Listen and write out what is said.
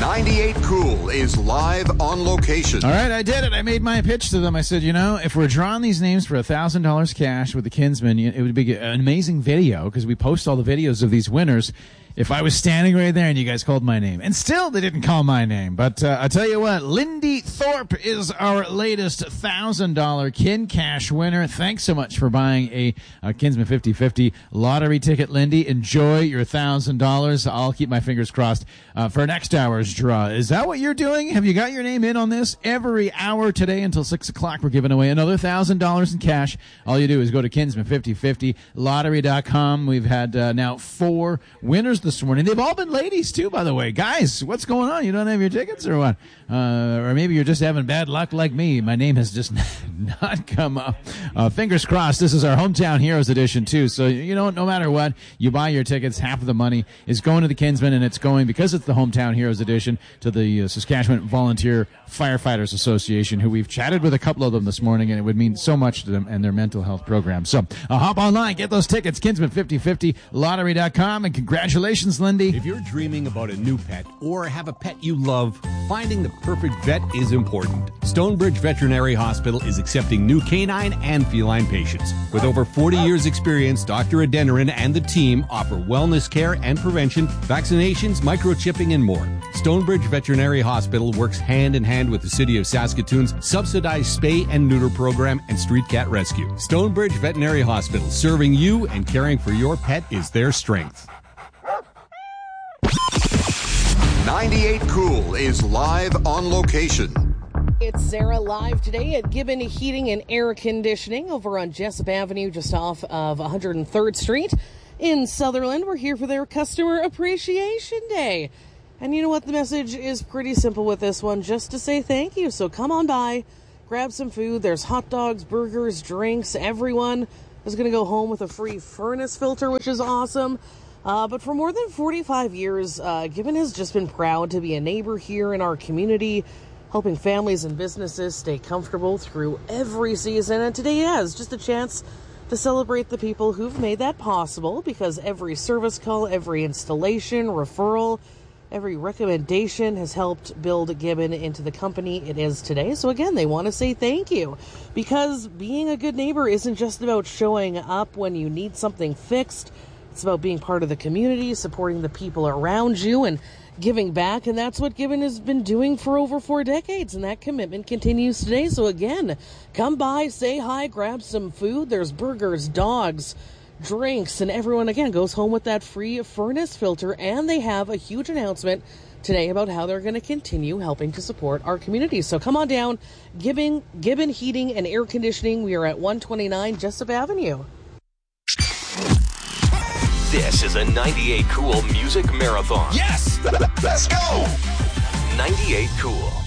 98 Cool is live on location. All right, I did it. I made my pitch to them. I said, if we're drawing these names for $1,000 cash with the Kinsmen, it would be an amazing video because we post all the videos of these winners. If I was standing right there and you guys called my name. And still, they didn't call my name. But I tell you what, Lindy Thorpe is our latest $1,000 Kin Cash winner. Thanks so much for buying a Kinsman 50/50 lottery ticket, Lindy. Enjoy your $1,000. I'll keep my fingers crossed for next hour's draw. Is that what you're doing? Have you got your name in on this? Every hour today until 6 o'clock, we're giving away another $1,000 in cash. All you do is go to Kinsman5050lottery.com. We've had now 4 winners this morning. They've all been ladies too, by the way. Guys, what's going on? You don't have your tickets or what? Or maybe you're just having bad luck like me. My name has just not come up. Fingers crossed. This is our Hometown Heroes edition too. So, no matter what, you buy your tickets, half of the money is going to the Kinsmen, and it's going, because it's the Hometown Heroes edition, to the Saskatchewan Volunteer Firefighters Association, who we've chatted with a couple of them this morning, and it would mean so much to them and their mental health program. So hop online, get those tickets, Kinsman5050lottery.com, and congratulations, Lindy. If you're dreaming about a new pet or have a pet you love, finding the perfect vet is important. Stonebridge Veterinary Hospital is accepting new canine and feline patients. With over 40 years' experience, Dr. Adeniran and the team offer wellness care and prevention, vaccinations, microchipping, and more. Stonebridge Veterinary Hospital works hand in hand with the City of Saskatoon's subsidized spay and neuter program and street cat rescue. Stonebridge Veterinary Hospital, serving you and caring for your pet is their strength. 98 Cool is live on location. It's Sarah live today at Gibbon Heating and Air Conditioning over on Jessup Avenue, just off of 103rd Street in Sutherland. We're here for their Customer Appreciation Day. And you know what? The message is pretty simple with this one, just to say thank you. So come on by, grab some food. There's hot dogs, burgers, drinks. Everyone is going to go home with a free furnace filter, which is awesome. But for more than 45 years, Gibbon has just been proud to be a neighbor here in our community, helping families and businesses stay comfortable through every season. And today is just a chance to celebrate the people who've made that possible, because every service call, every installation, referral, every recommendation has helped build Gibbon into the company it is today. So again, they want to say thank you, because being a good neighbor isn't just about showing up when you need something fixed. It's about being part of the community, supporting the people around you, and giving back. And that's what Gibbon has been doing for over 4 decades. And that commitment continues today. So again, come by, say hi, grab some food. There's burgers, dogs, drinks, and everyone, again, goes home with that free furnace filter. And they have a huge announcement today about how they're going to continue helping to support our community. So come on down, Gibbon Heating and Air Conditioning. We are at 129 Jessup Avenue. This is a 98 Cool Music Marathon. Yes! Let's go! 98 Cool.